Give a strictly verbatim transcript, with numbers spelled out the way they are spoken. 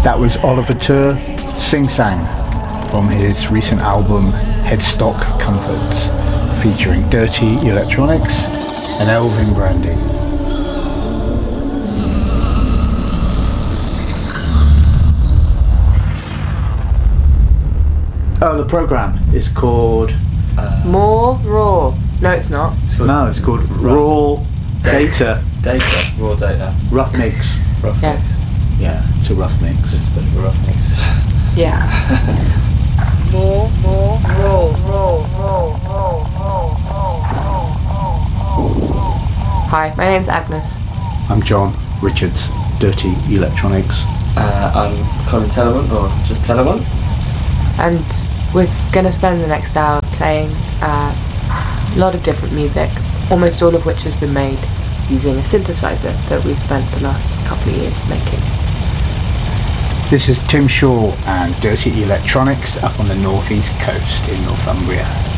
That was Oliver Tur, Sing Sang, from his recent album Headstock Comforts, featuring Dirty Electronics and Elvin Brandy. Oh, the programme is called... Uh, More Raw. No, it's not. It's called, no, it's called Raw, raw Data. Data. Raw Data. Rough Mix. Rough yeah. Mix. Yeah, it's a rough mix. It's a bit of a rough mix. Yeah. More, more, raw, raw, raw, raw, raw. Hi, my name's Agnes. I'm John Richards, Dirty Electronics. Uh, I'm Colin Tellerman, or just Tellerman. And we're going to spend the next hour playing uh, a lot of different music, almost all of which has been made using a synthesizer that we've spent the last couple of years making. This is Tim Shaw and Dirty Electronics up on the northeast coast in Northumbria.